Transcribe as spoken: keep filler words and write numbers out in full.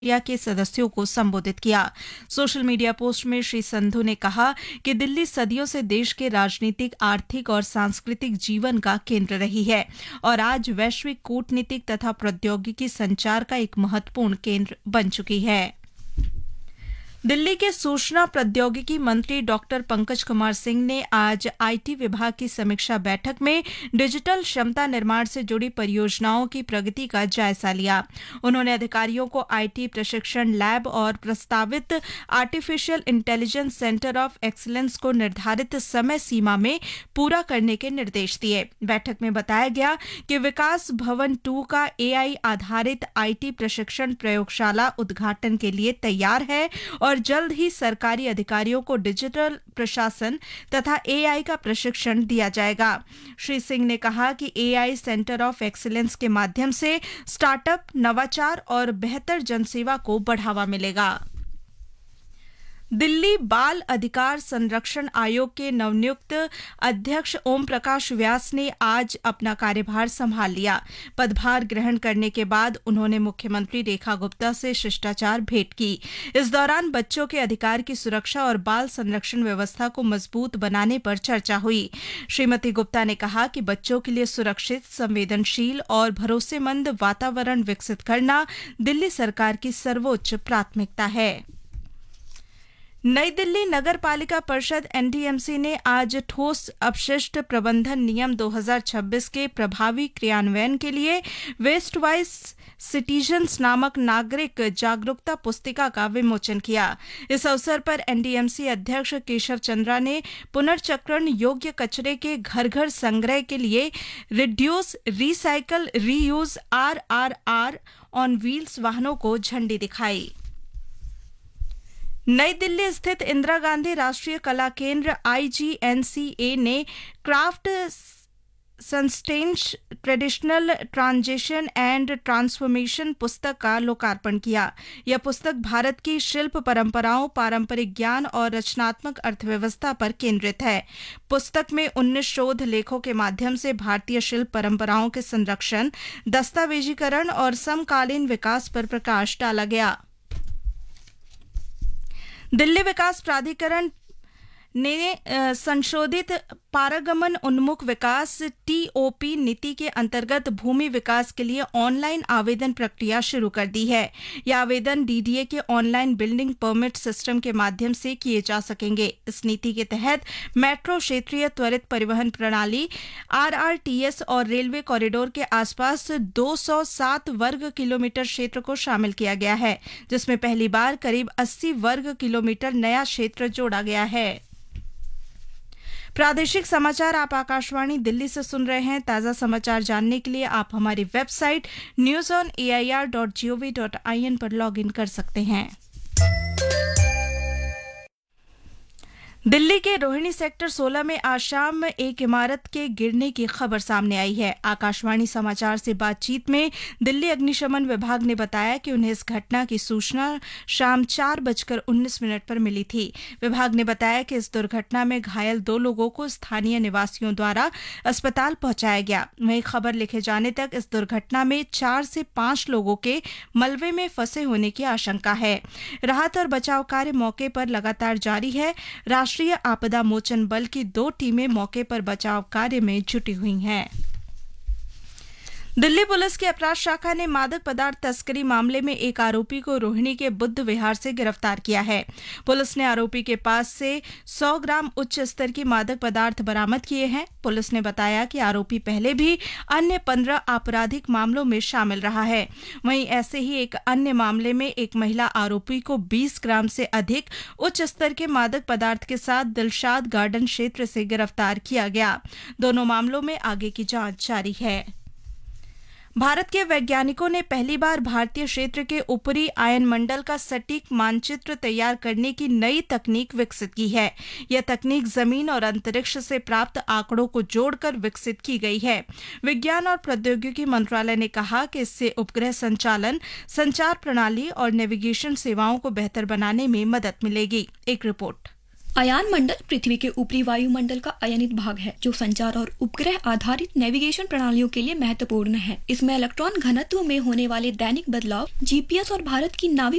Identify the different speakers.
Speaker 1: Media के सदस्यों को संबोधित किया। सोशल मीडिया पोस्ट में श्री संधू ने कहा कि दिल्ली सदियों से देश के राजनीतिक, आर्थिक और सांस्कृतिक जीवन का केंद्र रही है और आज वैश्विक कूटनीतिक तथा प्रौद्योगिकी संचार का एक महत्वपूर्ण केंद्र बन चुकी है। दिल्ली के सूचना प्रौद्योगिकी मंत्री डॉक्टर पंकज कुमार सिंह ने आज आईटी विभाग की समीक्षा बैठक में डिजिटल क्षमता निर्माण से जुड़ी परियोजनाओं की प्रगति का जायजा लिया। उन्होंने अधिकारियों को आईटी प्रशिक्षण लैब और प्रस्तावित artificial intelligence centre of excellence को निर्धारित समय सीमा में पूरा करने के निर्देश दिए। बैठक में बताया गया कि विकास भवन टू का एआई आधारित आईटी प्रशिक्षण प्रयोगशाला उद्घाटन के लिए तैयार है और और जल्द ही सरकारी अधिकारियों को डिजिटल प्रशासन तथा एआई का प्रशिक्षण दिया जाएगा। श्री सिंह ने कहा कि एआई सेंटर ऑफ एक्सीलेंस के माध्यम से स्टार्टअप, नवाचार और बेहतर जनसेवा को बढ़ावा मिलेगा। दिल्ली बाल अधिकार संरक्षण आयोग के नवनियुक्त अध्यक्ष ओम प्रकाश व्यास ने आज अपना कार्यभार संभाल लिया। पदभार ग्रहण करने के बाद उन्होंने मुख्यमंत्री रेखा गुप्ता से शिष्टाचार भेंट की। इस दौरान बच्चों के अधिकार की सुरक्षा और बाल संरक्षण व्यवस्था को मजबूत बनाने पर चर्चा हुई। श्रीमती गुप्ता ने कहा कि बच्चों के लिए सुरक्षित, संवेदनशील और भरोसेमंद वातावरण विकसित करना दिल्ली सरकार की सर्वोच्च प्राथमिकता है। नई दिल्ली नगर पालिका परिषद एनडीएमसी ने आज ठोस अपशिष्ट प्रबंधन नियम दो हज़ार छब्बीस के प्रभावी क्रियान्वयन के लिए वेस्ट वाइज सिटीजन्स नामक नागरिक जागरूकता पुस्तिका का विमोचन किया। इस अवसर पर एनडीएमसी अध्यक्ष केशव चंद्रा ने पुनर्चक्रण योग्य कचरे के घर घर संग्रह के लिए reduce, recycle, reuse are are are on wheels वाहनों को झंडी दिखाई। नई दिल्ली स्थित इंदिरा गांधी राष्ट्रीय कला केंद्र आईजीएनसीए ने craft sustained traditional transition and transformation पुस्तक का लोकार्पण किया। यह पुस्तक भारत की शिल्प परंपराओं, पारंपरिक ज्ञान और रचनात्मक अर्थव्यवस्था पर केंद्रित है। पुस्तक में उन्नीस शोध लेखों के माध्यम से भारतीय शिल्प परंपराओं के संरक्षण, दस्तावेजीकरण और समकालीन विकास पर प्रकाश डाला गया। दिल्ली विकास प्राधिकरण ने संशोधित पारगमन उन्मुख विकास टीओपी नीति के अंतर्गत भूमि विकास के लिए ऑनलाइन आवेदन प्रक्रिया शुरू कर दी है। यह आवेदन डीडीए के ऑनलाइन बिल्डिंग परमिट सिस्टम के माध्यम से किए जा सकेंगे। इस नीति के तहत मेट्रो, क्षेत्रीय त्वरित परिवहन प्रणाली, आरआरटीएस और रेलवे कॉरिडोर के आसपास दो सौ सात वर्ग किलोमीटर क्षेत्र को शामिल किया गया है, जिसमें पहली बार करीब अस्सी वर्ग किलोमीटर नया क्षेत्र जोड़ा गया है। प्रादेशिक समाचार आप आकाशवाणी दिल्ली से सुन रहे हैं। ताज़ा समाचार जानने के लिए आप हमारी website news on A I R dot G O V dot I N पर लॉग इन कर सकते हैं। दिल्ली के रोहिणी सेक्टर सोलह में आज शाम एक इमारत के गिरने की खबर सामने आई है। आकाशवाणी समाचार से बातचीत में दिल्ली अग्निशमन विभाग ने बताया कि उन्हें इस घटना की सूचना शाम चार बजकर उन्नीस मिनट पर मिली थी। विभाग ने बताया कि इस दुर्घटना में घायल दो लोगों को स्थानीय निवासियों द्वारा अस्पताल पहुंचाया गया। वहीं खबर लिखे जाने तक इस दुर्घटना में चार से पांच लोगों के मलबे में फंसे होने की आशंका है। राहत और बचाव कार्य मौके पर लगातार जारी है। राष्ट्रीय आपदा मोचन बल की दो टीमें मौके पर बचाव कार्य में जुटी हुई हैं। दिल्ली पुलिस की अपराध शाखा ने मादक पदार्थ तस्करी मामले में एक आरोपी को रोहिणी के बुद्ध विहार से गिरफ्तार किया है। पुलिस ने आरोपी के पास से सौ ग्राम उच्च स्तर की मादक पदार्थ बरामद किए हैं। पुलिस ने बताया कि आरोपी पहले भी अन्य पंद्रह आपराधिक मामलों में शामिल रहा है। वहीं ऐसे ही एक अन्य मामले में एक महिला आरोपी को बीस ग्राम से अधिक उच्च स्तर के मादक पदार्थ के साथ दिलशाद गार्डन क्षेत्र से गिरफ्तार किया गया। दोनों मामलों में आगे की जांच जारी है। भारत के वैज्ञानिकों ने पहली बार भारतीय क्षेत्र के ऊपरी आयन मंडल का सटीक मानचित्र तैयार करने की नई तकनीक विकसित की है। यह तकनीक जमीन और अंतरिक्ष से प्राप्त आंकड़ों को जोड़कर विकसित की गई है। विज्ञान और प्रौद्योगिकी मंत्रालय ने कहा कि इससे उपग्रह संचालन, संचार प्रणाली और नेविगेशन सेवाओं को बेहतर बनाने में मदद मिलेगी। एक रिपोर्ट।
Speaker 2: अयान मंडल पृथ्वी के ऊपरी वायुमंडल का अयनित भाग है जो संचार और उपग्रह आधारित नेविगेशन प्रणालियों के लिए महत्वपूर्ण है। इसमें इलेक्ट्रॉन घनत्व में होने वाले दैनिक बदलाव, जीपीएस और भारत की नाविक